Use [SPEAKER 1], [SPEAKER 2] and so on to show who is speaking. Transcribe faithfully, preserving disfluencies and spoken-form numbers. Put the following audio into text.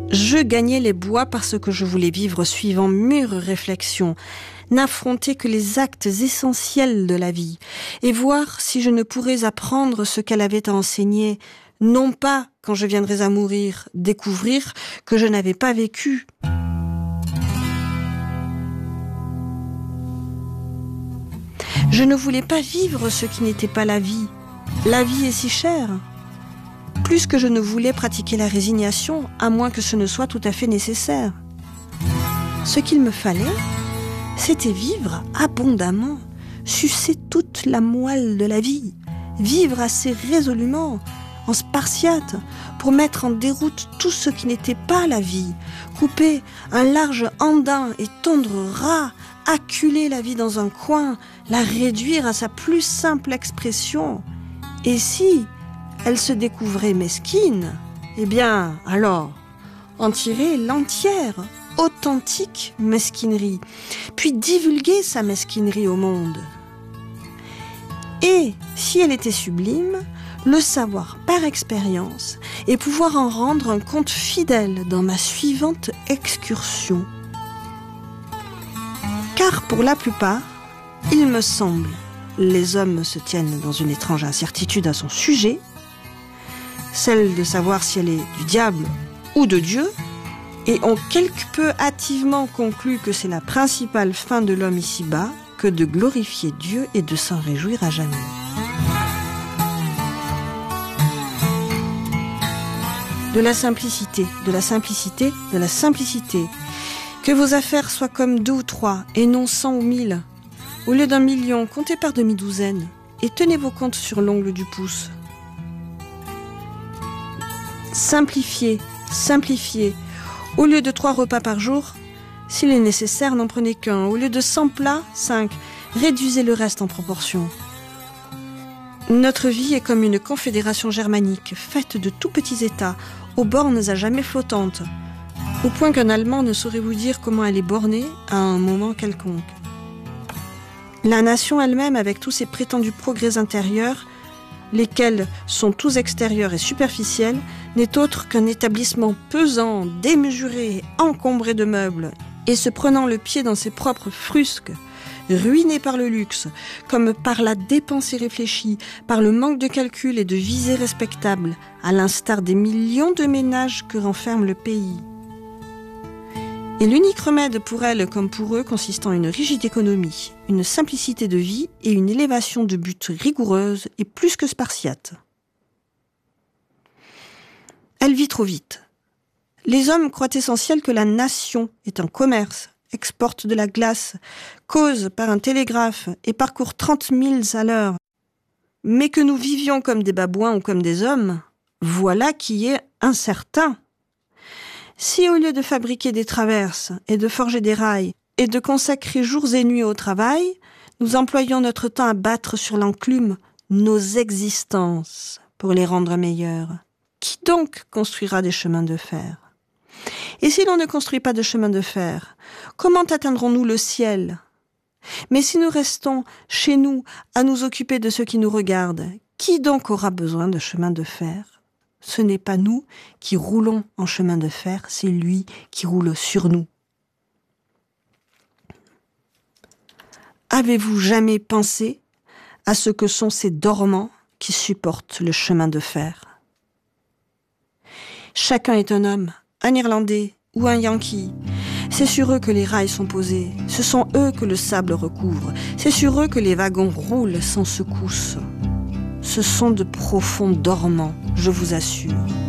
[SPEAKER 1] Je gagnais les bois parce que je voulais vivre suivant mûre réflexion, n'affronter que les actes essentiels de la vie, et voir si je ne pourrais apprendre ce qu'elle avait à enseigner, non pas, quand je viendrais à mourir, découvrir que je n'avais pas vécu. Je ne voulais pas vivre ce qui n'était pas la vie. La vie est si chère. Plus que je ne voulais pratiquer la résignation, à moins que ce ne soit tout à fait nécessaire. Ce qu'il me fallait, c'était vivre abondamment, sucer toute la moelle de la vie, vivre assez résolument, en spartiate, pour mettre en déroute tout ce qui n'était pas la vie, couper un large andin et tondre ras, acculer la vie dans un coin, la réduire à sa plus simple expression. Et si elle se découvrait mesquine, eh bien, alors, en tirer l'entière, authentique mesquinerie, puis divulguer sa mesquinerie au monde. Et, si elle était sublime, le savoir par expérience et pouvoir en rendre un compte fidèle dans ma suivante excursion. Car pour la plupart, il me semble, les hommes se tiennent dans une étrange incertitude à son sujet, celle de savoir si elle est du diable ou de Dieu, et ont quelque peu hâtivement conclu que c'est la principale fin de l'homme ici-bas que de glorifier Dieu et de s'en réjouir à jamais. De la simplicité, de la simplicité, de la simplicité. Que vos affaires soient comme deux ou trois, et non cent ou mille. Au lieu d'un million, comptez par demi-douzaine, et tenez vos comptes sur l'ongle du pouce. Simplifiez, simplifiez. Au lieu de trois repas par jour, s'il est nécessaire, n'en prenez qu'un. Au lieu de cent plats, cinq. Réduisez le reste en proportion. Notre vie est comme une confédération germanique, faite de tout petits États, aux bornes à jamais flottantes, au point qu'un Allemand ne saurait vous dire comment elle est bornée à un moment quelconque. La nation elle-même, avec tous ses prétendus progrès intérieurs, lesquels sont tous extérieurs et superficiels, n'est autre qu'un établissement pesant, démesuré, encombré de meubles, et se prenant le pied dans ses propres frusques, ruiné par le luxe, comme par la dépense irréfléchie, par le manque de calcul et de visée respectable, à l'instar des millions de ménages que renferme le pays. Et l'unique remède pour elle comme pour eux consistant en une rigide économie, une simplicité de vie et une élévation de buts rigoureuse et plus que spartiate. Elle vit trop vite. Les hommes croient essentiel que la nation est un commerce, exporte de la glace, cause par un télégraphe et parcourt trente milles à l'heure. Mais que nous vivions comme des babouins ou comme des hommes, voilà qui est incertain. Si au lieu de fabriquer des traverses et de forger des rails et de consacrer jours et nuits au travail, nous employons notre temps à battre sur l'enclume nos existences pour les rendre meilleures, qui donc construira des chemins de fer ? Et si l'on ne construit pas de chemin de fer, comment atteindrons-nous le ciel ? Mais si nous restons chez nous à nous occuper de ce qui nous regarde, qui donc aura besoin de chemin de fer ? Ce n'est pas nous qui roulons en chemin de fer, c'est lui qui roule sur nous. Avez-vous jamais pensé à ce que sont ces dormants qui supportent le chemin de fer ? Chacun est un homme, un Irlandais ou un Yankee. C'est sur eux que les rails sont posés, ce sont eux que le sable recouvre, c'est sur eux que les wagons roulent sans secousse. Ce sont de profonds dormants, je vous assure.